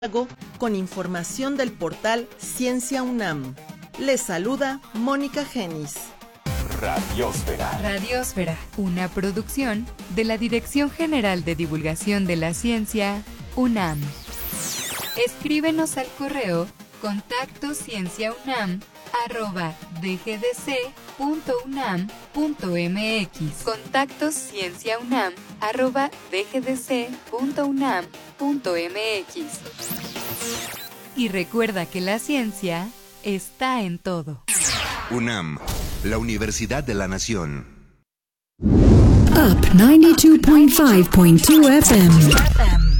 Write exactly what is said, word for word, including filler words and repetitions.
con información del portal Ciencia UNAM. Les saluda Mónica Genis. Radiosfera. Radiosfera, una producción de la Dirección General de Divulgación de la Ciencia, UNAM. Escríbenos al correo contacto cienciaunam arroba dgdc.unam.mx. Contacto cienciaunam arroba dgdc.unam.mx. Y recuerda que la ciencia está en todo. UNAM, la Universidad de la Nación. Up ninety-two point five point two F M.